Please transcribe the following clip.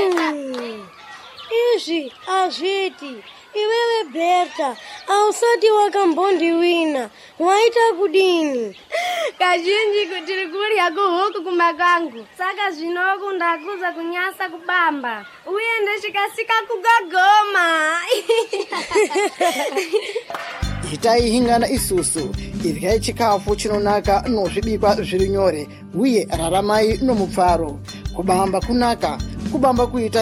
Izvi azviti iwewe Berta ausati wakambondi wina waita kudini? Kazhinji kuti rikurya kuhuku kumakangu saka zvinoku ndakuza kunyasa kubamba uye ndachikasika kugagoma. Itai hingana isusu iryai chikafu chinonaka nozvibikwa zviri nyore uye raramai nomupfaro. Kubamba kunaka, kubamba kuita